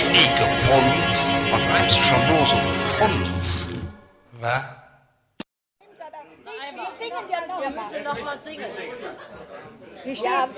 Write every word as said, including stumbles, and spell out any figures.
Ike Pons, was treibst du schon bloß um Pons? Was? Wir singen ja noch Wir müssen noch mal singen. Ja,